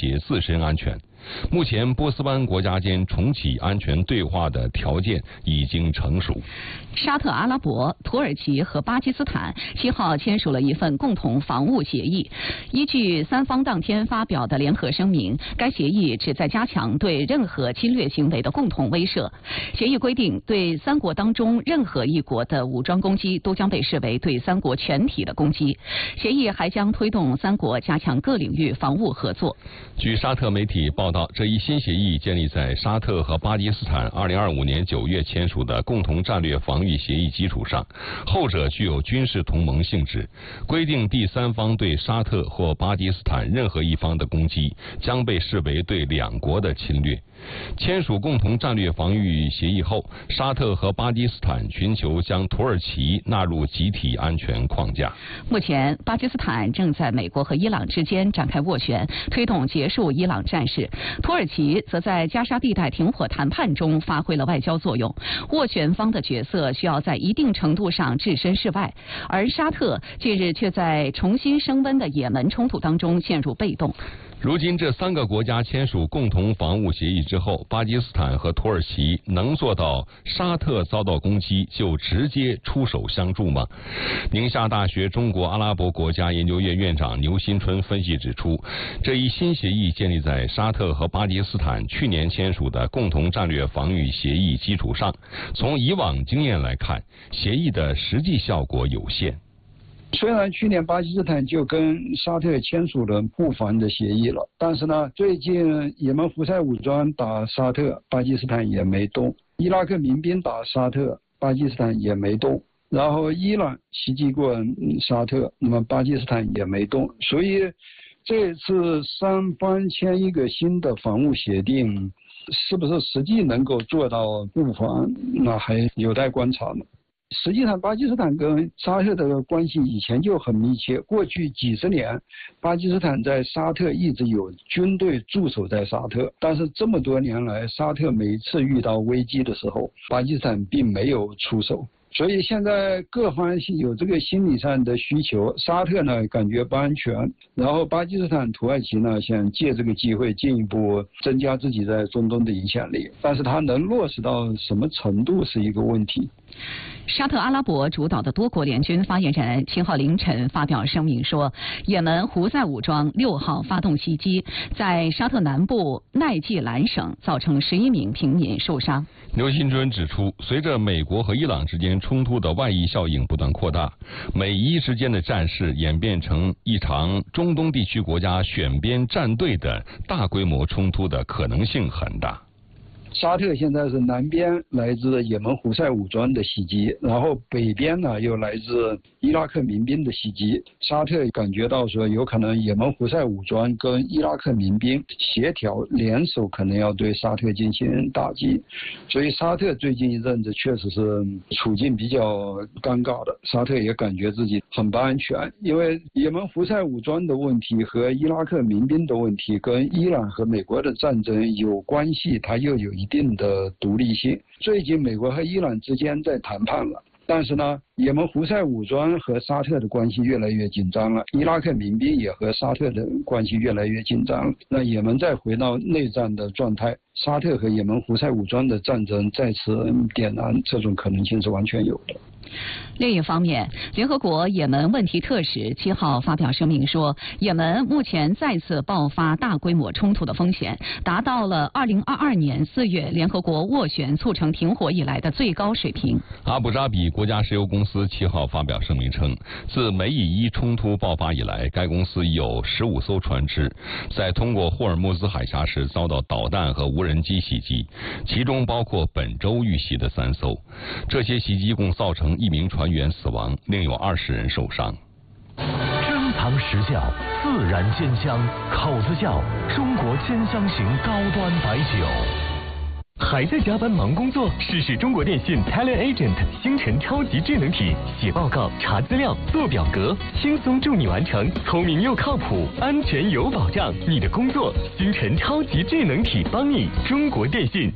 胁自身安全。目前，波斯湾国家间重启安全对话的条件已经成熟。 沙特阿拉伯、土耳其和巴基斯坦7号签署了一份共同防务协议。依据三方当天发表的联合声明，该协议旨在加强对任何侵略行为的共同威慑。协议规定，对三国当中任何一国的武装攻击都将被视为对三国全体的攻击。协议还将推动三国加强各领域防务合作。 据沙特媒体报道，这一新协议建立在沙特和巴基斯坦2025年9月签署的共同战略防御协议基础上，后者具有军事同盟性质，规定第三方对沙特或巴基斯坦任何一方的攻击将被视为对两国的侵略。签署共同战略防御协议后，沙特和巴基斯坦寻求将土耳其纳入集体安全框架。 目前，巴基斯坦正在美国和伊朗之间展开斡旋，推动结束伊朗战事；土耳其则在加沙地带停火谈判中发挥了外交作用。斡旋方的角色需要在一定程度上置身事外，而沙特近日却在重新升温的也门冲突当中陷入被动。 如今，这3个国家签署共同防务协议之后，巴基斯坦和土耳其能做到沙特遭到攻击就直接出手相助吗？宁夏大学中国阿拉伯国家研究院院长牛新春分析指出，这一新协议建立在沙特和巴基斯坦去年签署的共同战略防御协议基础上。从以往经验来看，协议的实际效果有限。 虽然去年巴基斯坦就跟沙特签署了互防的协议了，但是呢，最近也门胡塞武装打沙特，巴基斯坦也没动；伊拉克民兵打沙特，巴基斯坦也没动。然后伊朗袭击过沙特，那么巴基斯坦也没动。所以这次三方签一个新的防务协定，是不是实际能够做到互防，那还有待观察呢。实际上，巴基斯坦跟沙特的关系以前就很密切。过去几十年，巴基斯坦在沙特一直有军队驻守在沙特，但是这么多年来，沙特每一次遇到危机的时候，巴基斯坦并没有出手。所以现在各方有这个心理上的需求，沙特呢感觉不安全，然后巴基斯坦、土耳其呢想借这个机会进一步增加自己在中东的影响力，但是它能落实到什么程度是一个问题。 沙特阿拉伯主导的多国联军发言人7号凌晨发表声明说，也门胡塞武装6号发动袭击，在沙特南部奈季兰省造成11名平民受伤。 牛新春指出，随着美国和伊朗之间冲突的外溢效应不断扩大，美伊之间的战事演变成一场中东地区国家选边站队的大规模冲突的可能性很大。 沙特现在是南边来自也门胡塞武装的袭击，然后北边呢又来自伊拉克民兵的袭击。沙特感觉到说有可能也门胡塞武装跟伊拉克民兵协调联手，可能要对沙特进行打击。所以沙特最近一阵子确实是处境比较尴尬的，沙特也感觉自己很不安全，因为也门胡塞武装的问题和伊拉克民兵的问题跟伊朗和美国的战争有关系，它又有一定的独立性。最近美国和伊朗之间在谈判了，但是呢，也门胡塞武装和沙特的关系越来越紧张了，伊拉克民兵也和沙特的关系越来越紧张了。那也门再回到内战的状态，沙特和也门胡塞武装的战争再次点燃，这种可能性是完全有的。 另一方面，联合国也门问题特使7号发表声明说，也门目前再次爆发大规模冲突的风险达到了2022年4月联合国斡旋促成停火以来的最高水平。 阿布扎比国家石油公司7号发表声明称，自美以伊冲突爆发以来，该公司有15艘船只在通过霍尔木兹海峡时遭到导弹和无人机袭击，其中包括本周遇袭的3艘。这些袭击共造成1名船员死亡，另有20人受伤。 珍藏实窖，自然鲜香，口子窖，中国鲜香型高端白酒。还在加班忙工作？试试中国电信 Talent Agent 星辰超级智能体，写报告、查资料、做表格，轻松助你完成，聪明又靠谱，安全有保障。你的工作，星辰超级智能体帮你。中国电信。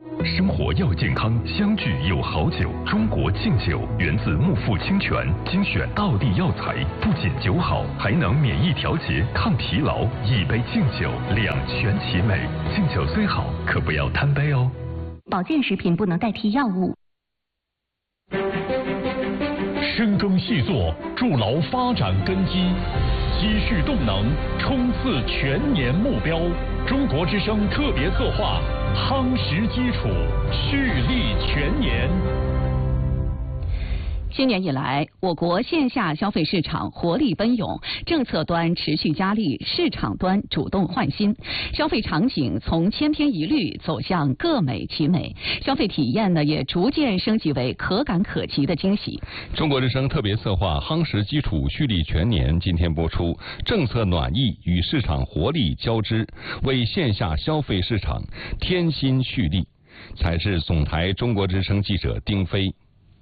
生活要健康，相聚有好酒。中国劲酒源自木富清泉，精选道地药材，不仅酒好，还能免疫调节、抗疲劳。一杯劲酒，两全其美。劲酒虽好，可不要贪杯哦。 保健食品不能代替药物。 深耕细作，筑牢发展根基，积蓄动能，冲刺全年目标。中国之声特别策划，夯实基础，蓄力全年。 今年以来，我国线下消费市场活力奔涌，政策端持续加力，市场端主动换新，消费场景从千篇一律走向各美其美，消费体验呢也逐渐升级为可感可及的惊喜。 中国之声特别策划夯实基础，蓄力全年，今天播出，政策暖意与市场活力交织，为线下消费市场添新蓄力。采自总台中国之声记者丁飞。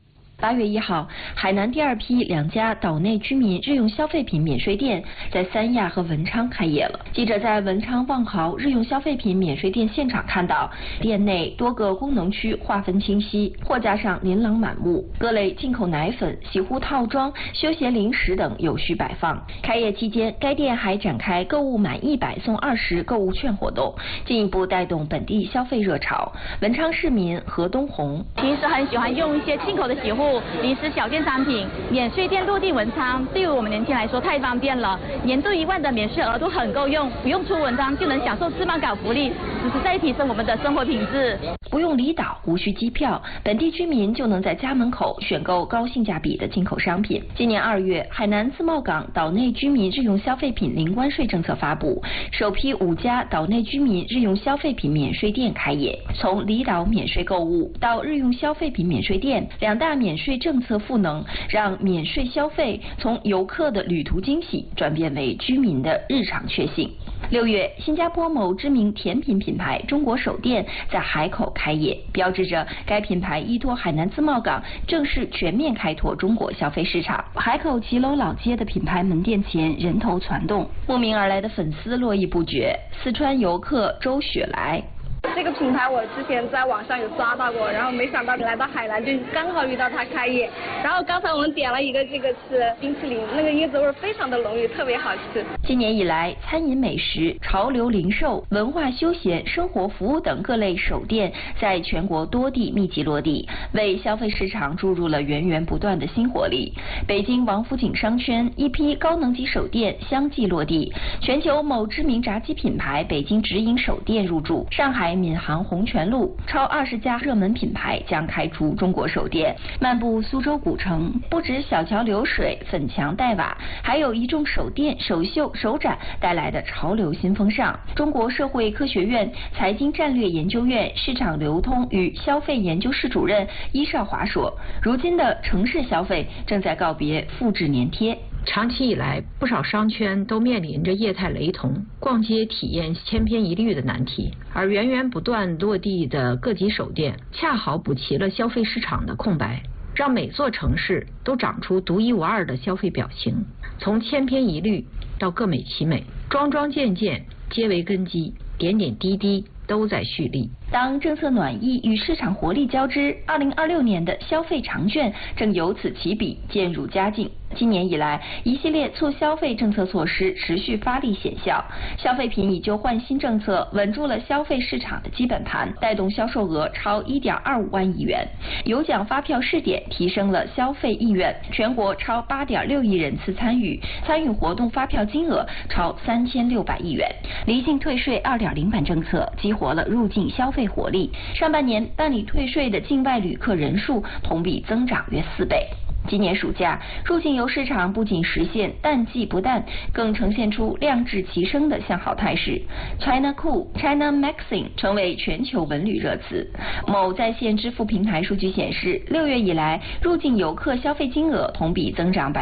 8月1号，海南第二批2家岛内居民日用消费品免税店在三亚和文昌开业了。记者在文昌望豪日用消费品免税店现场看到，店内多个功能区划分清晰，货架上琳琅满目，各类进口奶粉、洗护套装、休闲零食等有序摆放。开业期间，该店还展开购物满100送20购物券活动，进一步带动本地消费热潮。文昌市民何东红平时很喜欢用一些进口的洗护、零食小件商品，免税店落地文昌，对于我们年轻人来说太方便了。年度1万的免税额度很够用，不用出文章就能享受自贸港福利，实实在在提升我们的生活品质。 不用离岛，无需机票，本地居民就能在家门口选购高性价比的进口商品。今年2月，海南自贸港岛内居民日用消费品零关税政策发布，首批5家岛内居民日用消费品免税店开业。从离岛免税购物到日用消费品免税店，2大免税政策赋能，让免税消费从游客的旅途惊喜转变为居民的日常确幸。6月，新加坡某知名甜品品牌中国首店在海口开业，标志着该品牌依托海南自贸港正式全面开拓中国消费市场。海口骑楼老街的品牌门店前人头攒动，慕名而来的粉丝络绎不绝。四川游客周雪来。 这个品牌我之前在网上有刷到过，然后没想到来到海南就刚好遇到它开业。然后刚才我们点了一个这个是冰淇淋，那个椰子味非常的浓郁，特别好吃。 今年以来，餐饮美食、潮流零售、文化休闲、生活服务等各类首店在全国多地密集落地，为消费市场注入了源源不断的新活力。北京王府井商圈一批高能级首店相继落地，全球某知名炸鸡品牌北京直营首店入驻，上海闵行红泉路超20家热门品牌将开出中国首店。漫步苏州古城，不止小桥流水、粉墙黛瓦，还有一众首店、首秀、首展带来的潮流新风尚。中国社会科学院财经战略研究院市场流通与消费研究室主任伊少华说，如今的城市消费正在告别复制粘贴。 长期以来，不少商圈都面临着业态雷同、逛街体验千篇一律的难题，而源源不断落地的各级首店，恰好补齐了消费市场的空白，让每座城市都长出独一无二的消费表情。从千篇一律到各美其美，桩桩件件皆为根基，点点滴滴都在蓄力。 当政策暖意与市场活力交织，2026年的消费长卷正由此起笔，渐入佳境。今年以来，一系列促消费政策措施持续发力显效，消费品以旧换新政策稳住了消费市场的基本盘，带动销售额超1.25万亿元。有奖发票试点提升了消费意愿，全国超8.6亿人次参与活动发票金额超3600亿元。离境退税2.0版政策激活了入境消费活力，上半年办理退税的境外旅客人数同比增长约4倍。今年暑假，入境游市场不仅实现淡季不淡，更呈现出量质齐升的向好态势。China Cool、China Maxing 成为全球文旅热词。某在线支付平台数据显示，6月以来，入境游客消费金额同比增长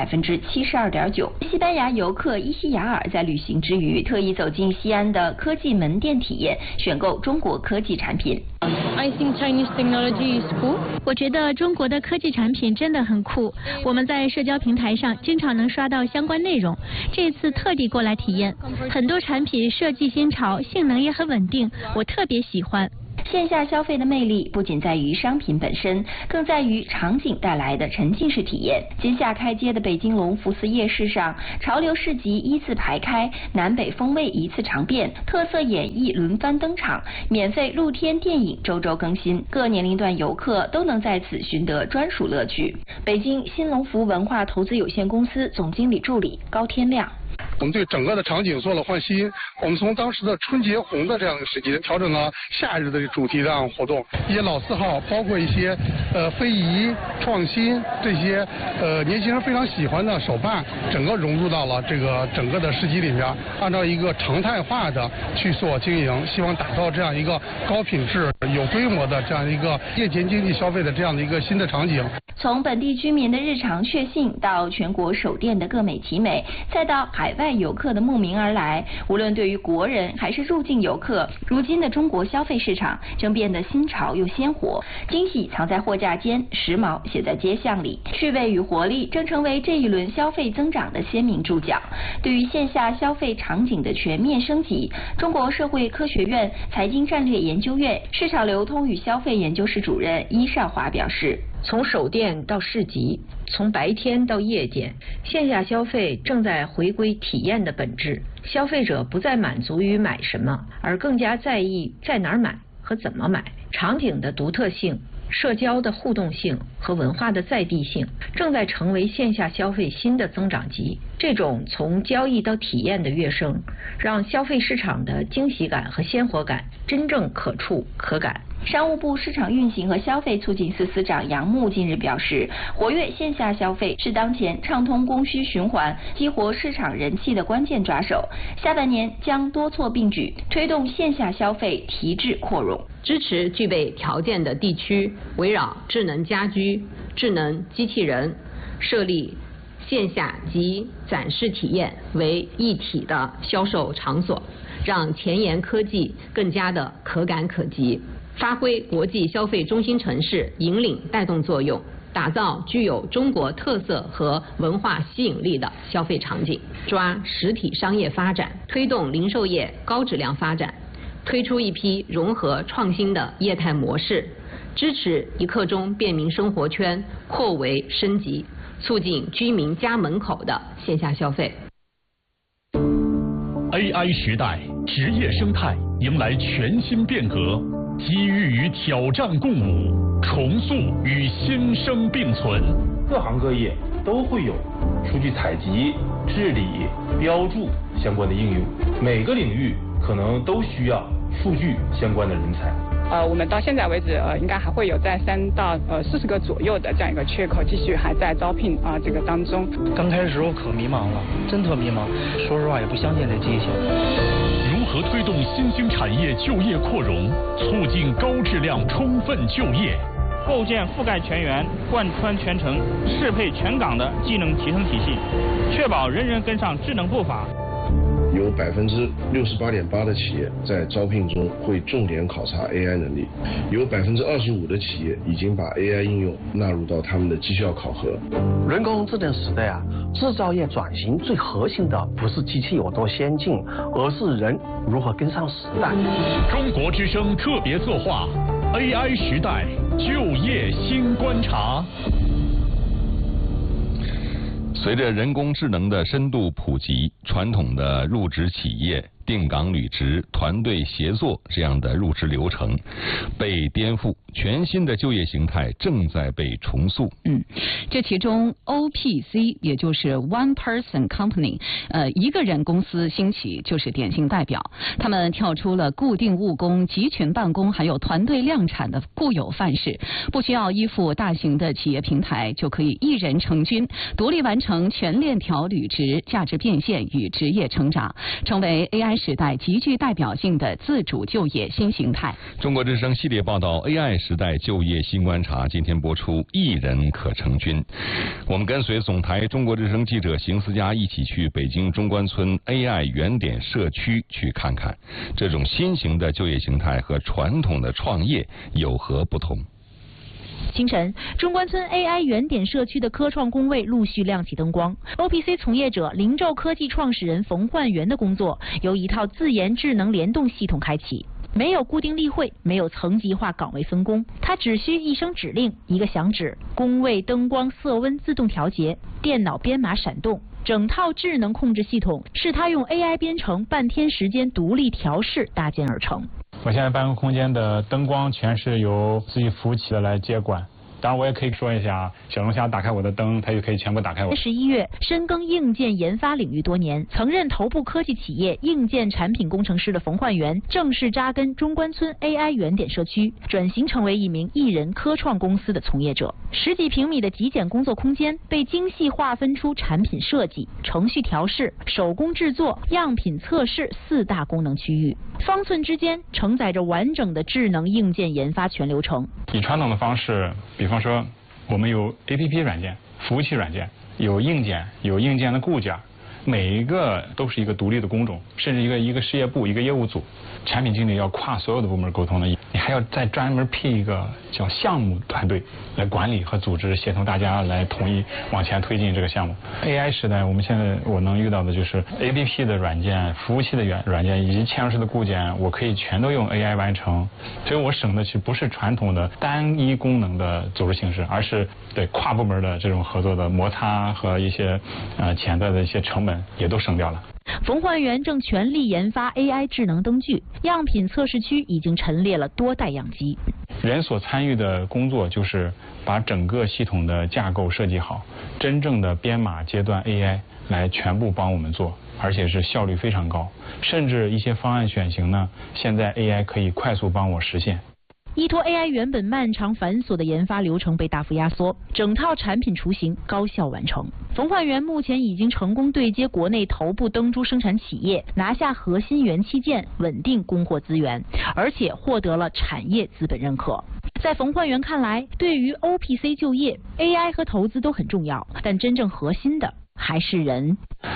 72.9%。西班牙游客伊西雅尔在旅行之余，特意走进西安的科技门店体验，选购中国科技产品。 I think Chinese technology is cool. 我觉得中国的科技产品真的很酷。我们在社交平台上经常能刷到相关内容，这次特地过来体验，很多产品设计新潮，性能也很稳定，我特别喜欢。 线下消费的魅力不仅在于商品本身，更在于场景带来的沉浸式体验。今夏开街的北京隆福寺夜市上，潮流市集依次排开，南北风味一次尝遍，特色演艺轮番登场，免费露天电影周周更新，各年龄段游客都能在此寻得专属乐趣。北京新隆福文化投资有限公司总经理助理高天亮。 我们对整个的场景做了换新，我们从当时的春节红的这样一个时期调整了夏日的主题这样活动，一些老字号，包括一些非遗创新这些年轻人非常喜欢的手办，整个融入到了这个整个的市集里面，按照一个常态化的去做经营，希望打造这样一个高品质、有规模的这样一个夜间经济消费的这样的一个新的场景。 从本地居民的日常确信到全国首店的各美其美，再到海外游客的慕名而来，无论对于国人还是入境游客，如今的中国消费市场正变得新潮又鲜活，惊喜藏在货架间，时髦写在街巷里，趣味与活力正成为这一轮消费增长的鲜明注脚。对于线下消费场景的全面升级，中国社会科学院财经战略研究院市场流通与消费研究室主任伊少华表示， 从首店到市集，从白天到夜间，线下消费正在回归体验的本质。消费者不再满足于买什么，而更加在意在哪儿买和怎么买。场景的独特性、社交的互动性和文化的在地性，正在成为线下消费新的增长极。这种从交易到体验的跃升，让消费市场的惊喜感和鲜活感真正可触可感。 商务部市场运行和消费促进司司长杨牧近日表示，活跃线下消费是当前畅通供需循环、激活市场人气的关键抓手。下半年将多措并举，推动线下消费提质扩容， 支持具备条件的地区围绕智能家居、智能机器人设立线下及展示体验为一体的销售场所，让前沿科技更加的可感可及，发挥国际消费中心城市引领带动作用，打造具有中国特色和文化吸引力的消费场景，抓实体商业发展，推动零售业高质量发展，推出一批融合创新的业态模式，支持一刻钟便民生活圈扩围升级，促进居民家门口的线下消费。 AI 时代，职业生态迎来全新变革，机遇与挑战共舞，重塑与新生并存。 各行各业都会有数据采集、治理、标注相关的应用，每个领域可能都需要数据相关的人才。 我们到现在为止，应该还会有在3到40个左右的这样一个缺口，继续还在招聘这个当中。 刚开始时候可迷茫了，真特迷茫，说实话也不相信这机器。 如何推动新兴产业就业扩容，促进高质量充分就业？ 构建覆盖全员、贯穿全程、适配全岗的技能提升体系，确保人人跟上智能步伐。 有68.8%的企业在招聘中会重点考察 AI 能力，有25%的企业已经把 AI 应用纳入到他们的绩效考核。 人工智能时代啊，制造业转型最核心的不是机器有多先进，而是人如何跟上时代。 中国之声特别策划 AI 时代就业新观察。 随着人工智能的深度普及，传统的入职企业、定岗履职、团队协作这样的入职流程被颠覆，全新的就业形态正在被重塑。 这其中 OPC 也就是 One Person Company， 一个人公司兴起就是典型代表。他们跳出了固定务工、集群办公还有团队量产的固有范式，不需要依附大型的企业平台，就可以一人成军，独立完成全链条履职、价值变现与职业成长，成为 AI 时代极具代表性的自主就业新形态。 中国之声系列报道 AI 时代就业新观察，今天播出一人可成军。我们跟随总台中国之声记者邢思佳一起去北京中关村 AI 原点社区去看看，这种新型的就业形态和传统的创业有何不同。 清晨，中关村 AI 原点社区的科创工位陆续亮起灯光。OPC 从业者灵宙科技创始人冯焕元的工作由一套自研智能联动系统开启。 没有固定例会，没有层级化岗位分工，它只需一声指令，一个响指，工位灯光色温自动调节，电脑编码闪动，整套智能控制系统是它用 AI 编程半天时间独立调试搭建而成。 我现在办公空间的灯光全是由自己服务器的来接管。当然，我也可以说一下，小龙虾打开我的灯，它就可以全部打开我。 11月，深耕硬件研发领域多年，曾任头部科技企业硬件产品工程师的冯焕元，正式扎根中关村 AI 原点社区，转型成为一名艺人科创公司的从业者。10几平米的极简工作空间被精细划分出产品设计、程序调试、手工制作、样品测试4大功能区域，方寸之间承载着完整的智能硬件研发全流程。 以传统的方式，比方说我们有 APP 软件、服务器软件，有硬件，有硬件的固件，每一个都是一个独立的工种，甚至一个事业部、一个业务组，产品经理要跨所有的部门沟通的，你还要再专门配一个叫项目团队来管理和组织，协同大家来统一往前推进这个项目。AI 时代，我能遇到的就是 APP 的软件、服务器的软件以及嵌入式的固件，我可以全都用 AI 完成，所以我省的其实不是传统的单一功能的组织形式，而是对跨部门的这种合作的摩擦和一些潜在的一些成本也都省掉了。 冯焕元正全力研发 AI 智能灯具，样品测试区已经陈列了多代样机。 人所参与的工作就是把整个系统的架构设计好，真正的编码阶段 AI 来全部帮我们做，而且是效率非常高，甚至一些方案选型呢，现在 AI 可以快速帮我实现。 依托 AI 原本漫长繁琐的研发流程被大幅压缩，整套产品雏形高效完成。冯焕元目前已经成功对接国内头部灯珠生产企业，拿下核心元器件，稳定供货资源，而且获得了产业资本认可。在冯焕元看来，对于 OPC 就业 ，AI 和投资都很重要，但真正核心的还是人。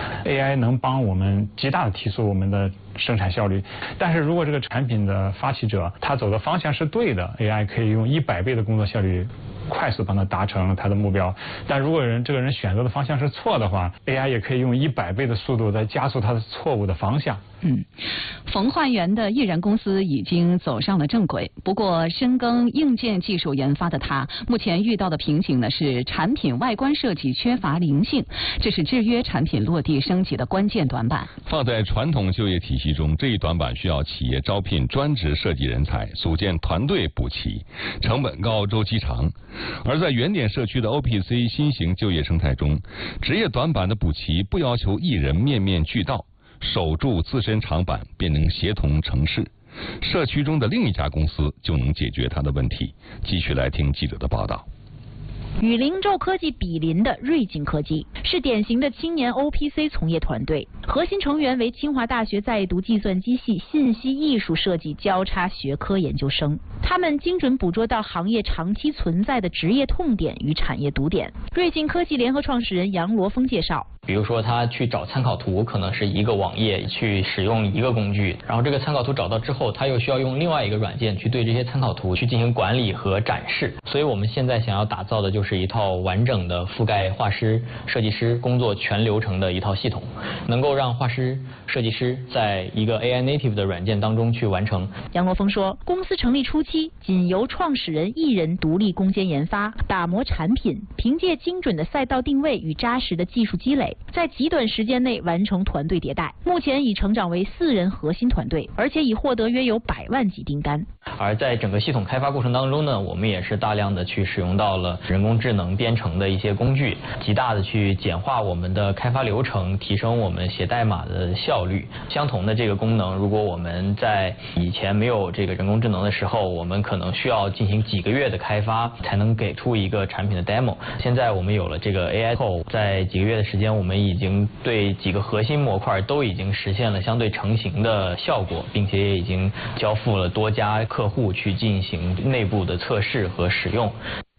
AI 能帮我们极大的提速我们的生产效率，但是如果这个产品的发起者他走的方向是对的， AI 可以用100倍的工作效率快速帮他达成他的目标。但如果这个人选择的方向是错的话， AI 也可以用100倍的速度来加速他的错误的方向。 冯焕元的艺人公司已经走上了正轨，不过深耕硬件技术研发的他，目前遇到的瓶颈呢是产品外观设计缺乏灵性，这是制约产品落地升级的关键短板。 放在传统就业体系中，这一短板需要企业招聘专职设计人才，组建团队补齐，成本高，周期长。而在原点社区的 OPC 新型就业生态中，职业短板的补齐不要求艺人面面俱到，守住自身长板便能协同成事，社区中的另一家公司就能解决他的问题。继续来听记者的报道。 与灵宙科技比邻的瑞金科技是典型的青年 OPC 从业团队，核心成员为清华大学在读计算机系信息艺术设计交叉学科研究生，他们精准捕捉到行业长期存在的职业痛点与产业堵点。瑞金科技联合创始人杨罗峰介绍， 比如说他去找参考图，可能是一个网页去使用一个工具，然后这个参考图找到之后，他又需要用另外一个软件去对这些参考图去进行管理和展示。所以我们现在想要打造的就是一套完整的覆盖画师、设计师工作全流程的一套系统，能够让画师、设计师在一个 AI native 的软件当中去完成。 杨罗峰说，公司成立初期仅由创始人一人独立攻坚研发、打磨产品，凭借精准的赛道定位与扎实的技术积累，在极短时间内完成团队迭代，目前已成长为4人核心团队，而且已获得约有100万级订单。 而在整个系统开发过程当中呢，我们也是大量的去使用到了人工智能编程的一些工具，极大的去简化我们的开发流程，提升我们写代码的效率。相同的这个功能，如果我们在以前没有这个人工智能的时候，我们可能需要进行几个月的开发才能给出一个产品的 demo。现在我们有了这个 AI 后，在几个月的时间，我们已经对几个核心模块都已经实现了相对成型的效果，并且也已经交付了多家客户去进行内部的测试和使用。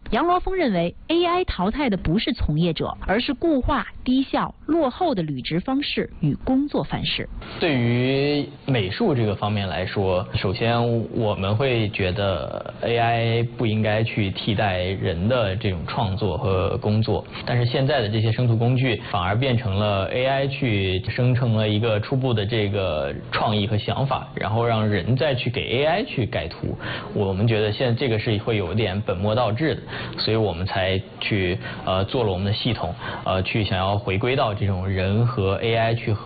杨罗峰认为 AI 淘汰的不是从业者，而是固化、低效、落后的履职方式与工作范式。 对于美术这个方面来说，首先我们会觉得 AI 不应该去替代人的这种创作和工作，但是现在的这些生图工具反而变成了 AI 去生成了一个初步的这个创意和想法，然后让人再去给 AI 去改图。我们觉得现在这个是会有点本末倒置的，所以我们才去做了我们的系统，去想要回归到这种人和 AI 去合